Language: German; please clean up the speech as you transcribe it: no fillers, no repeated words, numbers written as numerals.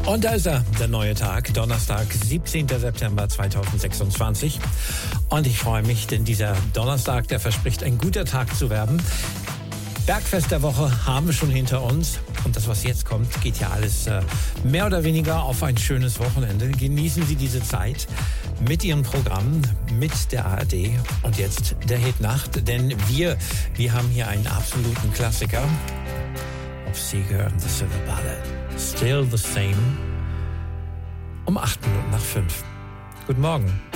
Und da ist er, der neue Tag, Donnerstag, 17. September 2026. Und ich freue mich, denn dieser Donnerstag, der verspricht, ein guter Tag zu werden. Bergfest der Woche haben wir schon hinter uns. Und das, was jetzt kommt, geht ja alles mehr oder weniger auf ein schönes Wochenende. Genießen Sie diese Zeit mit Ihren Programmen, mit der ARD. Und jetzt der Hit Nacht, denn wir haben hier einen absoluten Klassiker. Ob Sie gehören, The Silver Ballad. Still the Same. Um 8 Minuten nach 5. Guten Morgen.